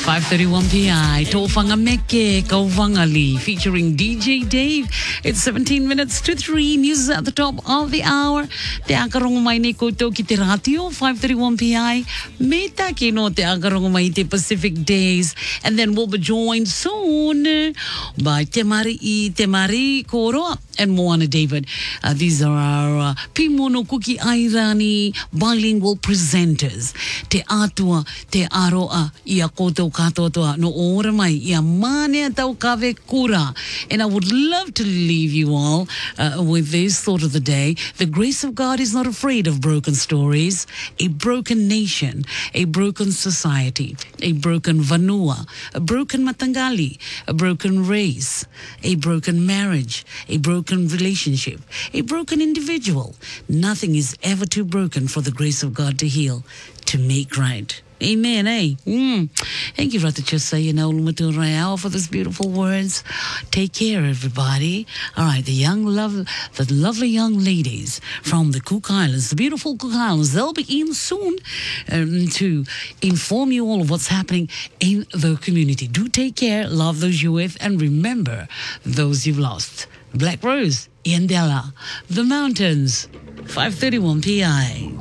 5:31 PI, Tofanga Meke, Kauvangali, featuring DJ Dave. It's 17 minutes to 3. News at the top of the hour. Te akarong mai ne koto ki te ratio, 5:31 PI. Meta kino te akarong mai te Pacific Days. And then we'll be joined soon by Te Mari Koroa and Moana David. These are our Pimono Kuki Airani bilingual presenters. Te atua, te aroa, ia koto katotoa, no ora mai, ia mane tau kave kura. And I would love to leave you all with this thought of the day. The grace of God is not afraid of broken stories. A broken nation, a broken society, a broken Vanua, a broken Matangali, a broken race, a broken marriage, a broken relationship, a broken individual. Nothing is ever too broken for the grace of God to heal, to make right. Amen, eh? Thank you, Rata Chosay and Olumatu Rayao, for those beautiful words. Take care, everybody. All right, the lovely young ladies from the Cook Islands, the beautiful Cook Islands, they'll be in soon to inform you all of what's happening in the community. Do take care, love those you're with, and remember those you've lost. Black Rose, Yandela, the mountains, 5:31 PI.